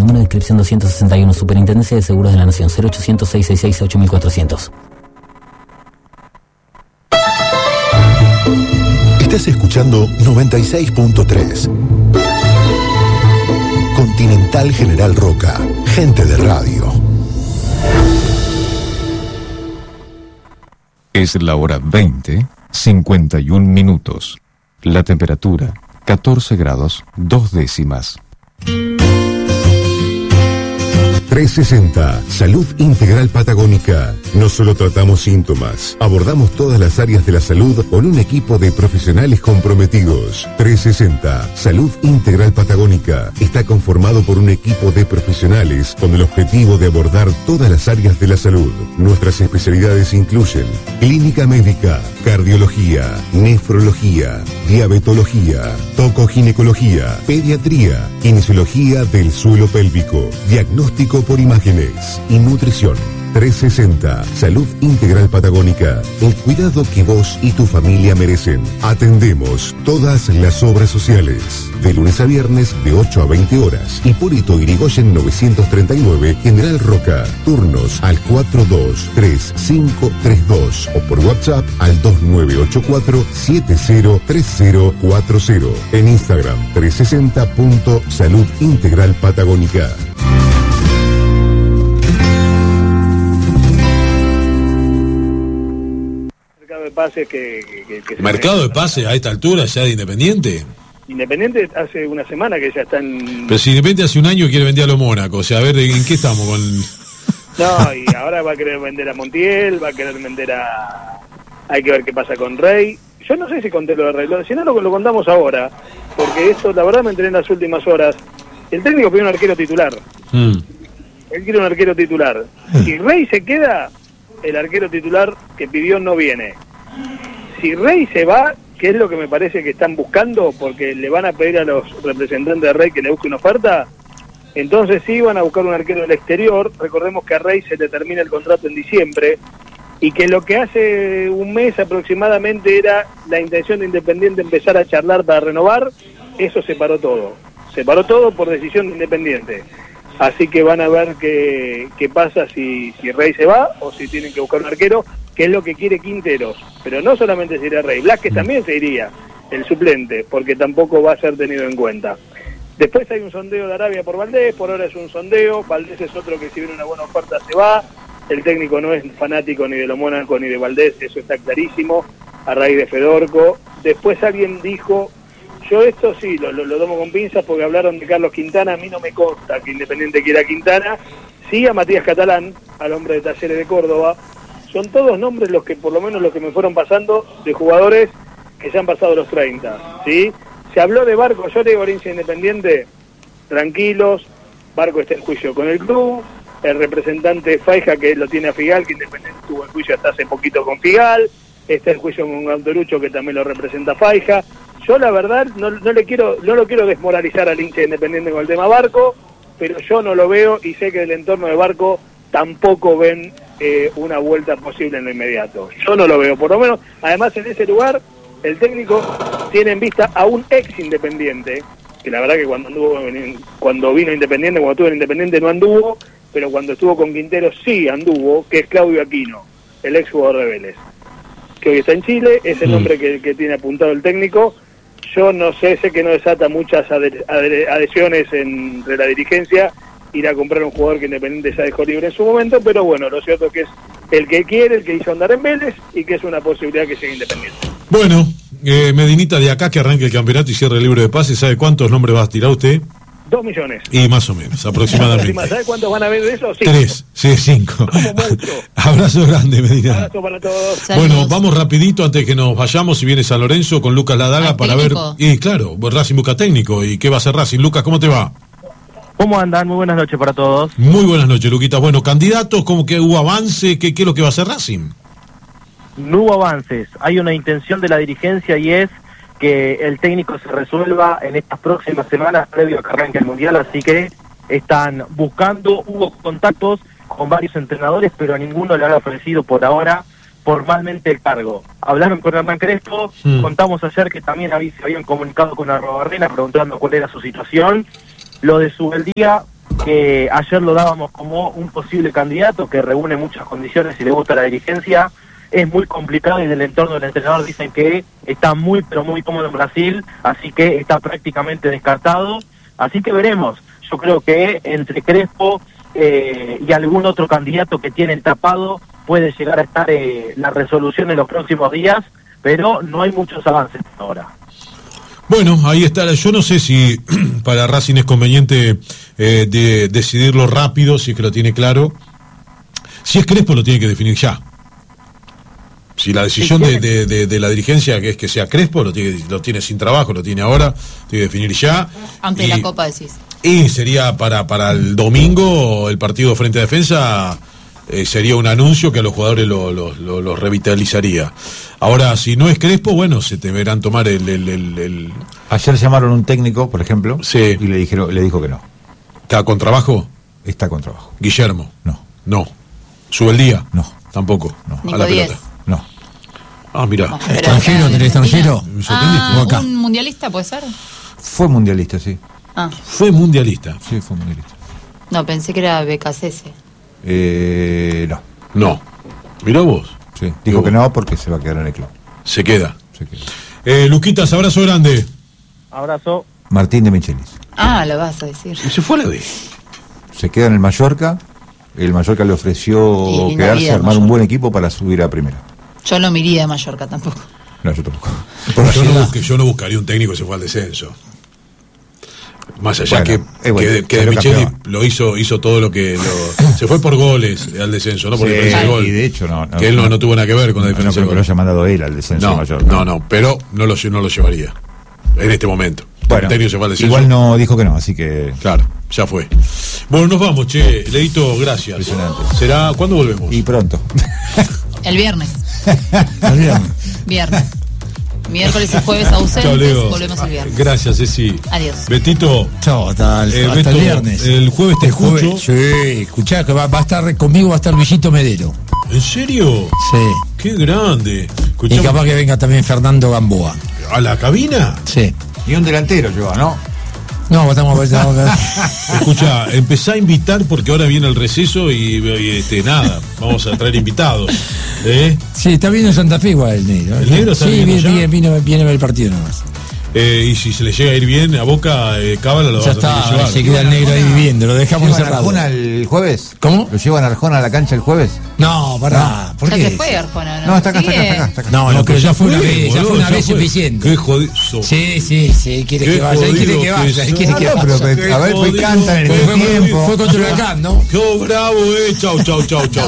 Número de inscripción 261, Superintendencia de Seguros de la Nación, 0800-666-8400. Estás escuchando 96.3. Continental General Roca, gente de radio. Es la hora 20, 51 minutos. La temperatura, 14 grados, 2 décimas. 360, Salud Integral Patagónica. No solo tratamos síntomas, abordamos todas las áreas de la salud con un equipo de profesionales comprometidos. 360, Salud Integral Patagónica. Está conformado por un equipo de profesionales con el objetivo de abordar todas las áreas de la salud. Nuestras especialidades incluyen clínica médica, cardiología, nefrología, diabetología, tocoginecología, pediatría, kinesiología del suelo pélvico, diagnóstico por imágenes y nutrición. 360, Salud Integral Patagónica. El cuidado que vos y tu familia merecen. Atendemos todas las obras sociales. De lunes a viernes de 8 a 20 horas. Hipólito Yrigoyen 939, General Roca. Turnos al 423532 o por WhatsApp al 2984-703040. En Instagram 360.Salud Integral Patagónica. Mercado de pases a esta altura ya de Independiente. Independiente hace una semana que ya están. Pero si Independiente hace un año quiere vender a los Mónaco, o sea, a ver en qué estamos con. No, y ahora va a querer vender a Montiel, va a querer vender a. Hay que ver qué pasa con Rey. Yo no sé si conté lo de Rey, si no lo contamos ahora, porque esto la verdad me enteré en las últimas horas. El técnico pidió un arquero titular. Él quiere un arquero titular. Si Rey se queda, el arquero titular que pidió no viene. Si Rey se va, que es lo que me parece que están buscando, porque le van a pedir a los representantes de Rey que le busquen oferta, entonces sí van a buscar un arquero del exterior. Recordemos que a Rey se le termina el contrato en diciembre, y que lo que hace un mes aproximadamente era la intención de Independiente empezar a charlar para renovar. Eso se paró todo por decisión de Independiente. Así que van a ver qué pasa si Rey se va o si tienen que buscar un arquero, que es lo que quiere Quinteros. Pero no solamente se iría Rey, Blázquez también se iría, el suplente, porque tampoco va a ser tenido en cuenta. Después hay un sondeo de Arabia por Valdés, por ahora es un sondeo. Valdés es otro que si viene una buena oferta se va. El técnico no es fanático ni de los Mónaco ni de Valdés, eso está clarísimo, a raíz de Fedorco. Después alguien dijo... Yo esto sí, lo tomo con pinzas porque hablaron de Carlos Quintana. A mí no me consta que Independiente quiera a Quintana. Sí a Matías Catalán, al hombre de Talleres de Córdoba. Son todos nombres los que, por lo menos los que me fueron pasando, de jugadores que ya han pasado los 30, ¿sí? Se habló de Barco, yo le digo a hincha Independiente, tranquilos, Barco está en juicio con el club, el representante Faija que lo tiene a Figal, que Independiente tuvo el juicio hasta hace poquito con Figal, está el juicio con Gautorucho que también lo representa Faija. Yo la verdad no lo quiero desmoralizar al hincha Independiente con el tema Barco, pero yo no lo veo y sé que del entorno de Barco tampoco ven una vuelta posible en lo inmediato. Yo no lo veo, por lo menos. Además en ese lugar el técnico tiene en vista a un ex Independiente, que la verdad que cuando vino Independiente, cuando estuvo en Independiente no anduvo, pero cuando estuvo con Quintero sí anduvo, que es Claudio Aquino, el ex jugador de Vélez, que hoy está en Chile, es el nombre que tiene apuntado el técnico. Yo no sé que no desata muchas adhesiones entre la dirigencia ir a comprar un jugador que Independiente ya dejó libre en su momento, pero bueno, lo cierto es que es el que quiere, el que hizo andar en Vélez y que es una posibilidad que llegue Independiente. Bueno, Medinita, de acá que arranque el campeonato y cierre el libro de pases, ¿sabe cuántos nombres va a tirar usted? 2 millones. Y más o menos, aproximadamente. ¿Sabe cuántos van a ver de eso? 3, sí, 5. Como mucho. Abrazo grande, Medina. Abrazo para todos. Saludos. Bueno, vamos rapidito antes que nos vayamos, si viene San Lorenzo con Lucas Ladaga para técnico. ver. Y claro, Racing busca técnico. ¿Y qué va a hacer Racing? Lucas, ¿cómo te va? ¿Cómo andan? Muy buenas noches para todos. Muy buenas noches, Luquitas. Bueno, candidatos, como que hubo avance, ¿qué es lo que va a hacer Racing? No hubo avances. Hay una intención de la dirigencia y es que el técnico se resuelva en estas próximas semanas previo a que arranque el Mundial, así que están buscando, hubo contactos con varios entrenadores, pero a ninguno le han ofrecido por ahora formalmente el cargo. Hablaron con Hernán Crespo, contamos ayer que también se habían comunicado con Arrobarrena preguntando cuál era su situación. Lo de Subeldía que ayer lo dábamos como un posible candidato que reúne muchas condiciones y le gusta a la dirigencia. Es muy complicado y del entorno del entrenador dicen que está muy pero muy cómodo en Brasil, así que está prácticamente descartado. Así que veremos. Yo creo que entre Crespo y algún otro candidato que tienen tapado puede llegar a estar la resolución en los próximos días, pero no hay muchos avances ahora. Bueno, ahí está. Yo no sé si para Racing es conveniente de decidirlo rápido, si es que lo tiene claro. Si es Crespo, lo tiene que definir ya. Si la decisión de la dirigencia que es que sea Crespo, lo tiene sin trabajo, lo tiene ahora, tiene que definir ya. Ante la Copa decís. Y sería para el domingo, el partido frente a Defensa, sería un anuncio que a los jugadores los revitalizaría. Ahora, si no es Crespo, bueno, se deberán tomar el... Ayer llamaron un técnico, por ejemplo, sí, y le dijo que no. ¿Está con trabajo? Está con trabajo. Guillermo. No. ¿Sube el día? No. Tampoco. No. A la pelota. No. Ah, mirá. No, ¿Extranjero? ¿Tenés extranjero? Me sorprendiste. Acá. ¿Un mundialista puede ser? Fue mundialista, sí. Fue mundialista. Sí, fue mundialista. No, pensé que era BKCS. No. No. Mirá vos. Sí. Dijo que no porque se va a quedar en el club. Se queda. Se queda. Luquitas, abrazo grande. Abrazo. Martín de Michelis. Lo vas a decir. Se fue a la vez. Se queda en el Mallorca. El Mallorca le ofreció Y linda quedarse, vida, armar un Mallorca. buen equipo para subir a primera. Yo no me iría de Mallorca tampoco. No, yo tampoco. Yo no buscaría un técnico que se fue al descenso. Más allá Bueno, que de Micheli lo hizo todo lo que se fue por goles al descenso, no por Sí, diferencia de gol. y de hecho que él no tuvo nada que ver con la diferencia no creo de que lo gol. haya mandado él al descenso de Mallorca. No, pero no lo llevaría en este momento. Bueno, el técnico se fue al descenso. igual no dijo que no, así que... Claro, ya fue. Bueno, nos vamos, che. Leito, gracias. Impresionante. ¿Será cuándo volvemos? Y pronto. El viernes. El viernes. Viernes. Miércoles y jueves Chao, ausentes, Leo. volvemos el viernes. Gracias, Ceci. Adiós. Betito. Chao, hasta Beto, el viernes. El jueves te escucho. Sí, escuchá que va a estar conmigo, va a estar Luisito Medero. ¿En serio? Sí. Qué grande. Y Escuchame, capaz que venga también Fernando Gamboa. ¿a la cabina? Sí. Y un delantero lleva, ¿no? No, estamos Escucha, empezá a invitar porque ahora viene el receso y nada, vamos a traer invitados. Sí, está viendo Santa Fe igual el negro. ¿El negro está sí, viendo ya? viene a ver el partido nomás. Y si se le llega a ir bien a Boca, Cábala lo Ya vas a tener que está, llevar. se queda el negro ahí viviendo, lo dejamos ¿Llevan a encerrado. Arjona el jueves? ¿Cómo? ¿Lo llevan a Arjona a la cancha el jueves? No, pará. ¿Por Ya qué? se fue Arjona, ¿no? No, está acá, ¿Sigue? está acá. No, pero ya fue una vez, ya boludo, fue una ya vez fue. suficiente. Qué jodido. Sí, quiere Qué que vaya, jodido quiere que vaya, que quiere que No, vaya. pero a ver, pues jodido, cantan en qué el jodido. tiempo. Fue contra Huracán, ¿no? Qué bravo, chau.